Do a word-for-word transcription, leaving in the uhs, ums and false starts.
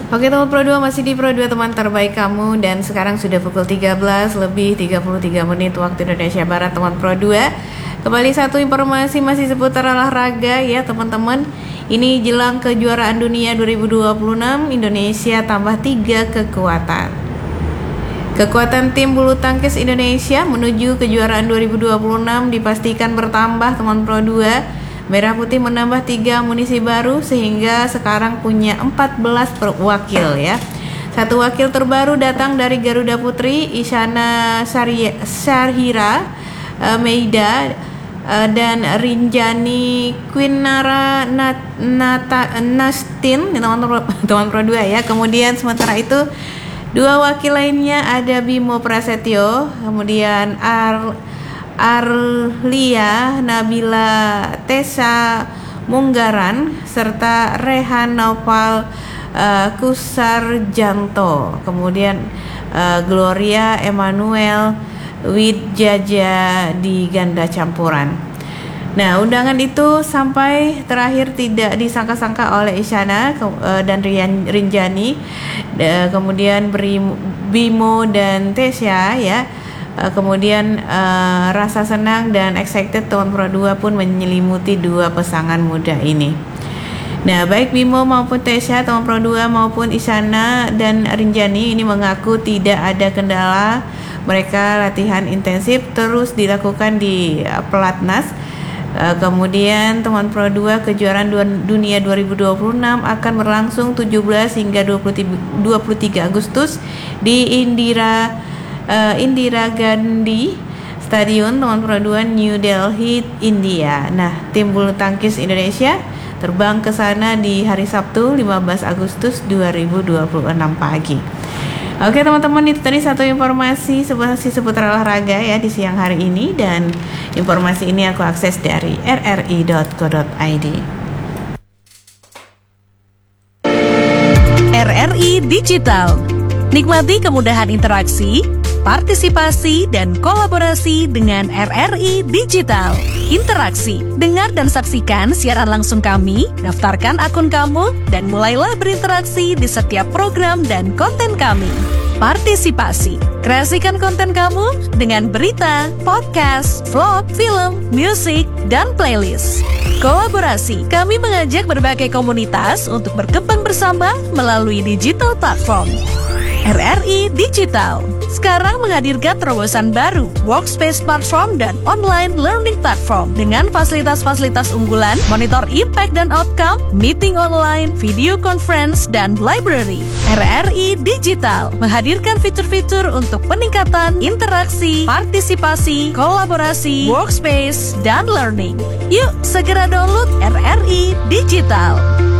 Oke teman Pro dua, masih di Pro dua teman terbaik kamu. Dan sekarang sudah pukul tiga belas lebih tiga puluh tiga menit waktu Indonesia Barat teman Pro dua. Kembali satu informasi masih seputar olahraga ya teman-teman. Ini jelang kejuaraan dunia dua ribu dua puluh enam, Indonesia tambah tiga kekuatan. Kekuatan tim bulu tangkis Indonesia menuju kejuaraan dua ribu dua puluh enam dipastikan bertambah teman Pro dua. Merah Putih menambah tiga amunisi baru sehingga sekarang punya empat belas wakil ya. Satu wakil terbaru datang dari Garuda Putri, Isyana Syarhira uh, Meida uh, dan Rinjani Quinara Nat, Nata, Nastin teman Pro dua ya. Kemudian sementara itu dua wakil lainnya ada Bimo Prasetyo, kemudian Ar Arlia Nabila Tessa Munggaran serta Rehan Naufal uh, Kusarjanto, kemudian uh, Gloria Emmanuel Widjaja di ganda campuran. Nah, undangan itu sampai terakhir tidak disangka-sangka oleh Isyana uh, dan Rian, Rinjani, uh, kemudian Bimo dan Tesya ya. Uh, kemudian uh, rasa senang dan excited teman Pro dua pun menyelimuti dua pasangan muda ini. Nah, baik Bimo maupun Tesya, teman Pro dua maupun Isyana dan Rinjani ini mengaku tidak ada kendala. Mereka latihan intensif terus dilakukan di uh, Pelatnas. Uh, kemudian teman Pro dua kejuaraan dunia dua ribu dua puluh enam akan berlangsung tujuh belas hingga dua puluh tiga Agustus di Indira Uh, Indira Gandhi Stadion teman Pro dua New Delhi, India. Nah, tim bulu tangkis Indonesia terbang ke sana di hari Sabtu lima belas Agustus dua ribu dua puluh enam pagi. Oke teman-teman, itu tadi satu informasi seputar olahraga ya di siang hari ini, dan informasi ini aku akses dari r r i dot co dot i d. R R I Digital. Nikmati kemudahan interaksi, partisipasi, dan kolaborasi dengan R R I Digital. Interaksi, dengar dan saksikan siaran langsung kami, daftarkan akun kamu, dan mulailah berinteraksi di setiap program dan konten kami. Partisipasi, kreasikan konten kamu dengan berita, podcast, vlog, film, musik, dan playlist. Kolaborasi, kami mengajak berbagai komunitas untuk berkembang bersama melalui digital platform. R R I Digital sekarang menghadirkan terobosan baru, workspace platform dan online learning platform dengan fasilitas-fasilitas unggulan, monitor impact dan outcome, meeting online, video conference, dan library. R R I Digital menghadirkan fitur-fitur untuk peningkatan interaksi, partisipasi, kolaborasi, workspace, dan learning. Yuk segera download R R I Digital.